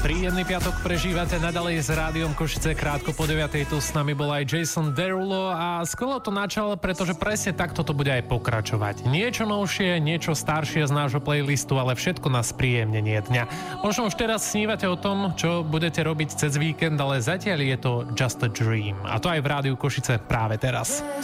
Príjemný piatok prežívate nadalej s Rádiom Košice, krátko po 9. Tu s nami bol aj Jason Derulo a skvelo to načal, pretože presne takto to bude aj pokračovať. Niečo novšie, niečo staršie z nášho playlistu, ale všetko na spríjemnenie dňa. Možno už teraz snívate o tom, čo budete robiť cez víkend, ale zatiaľ je to just a dream. A to aj v Rádiu Košice práve teraz.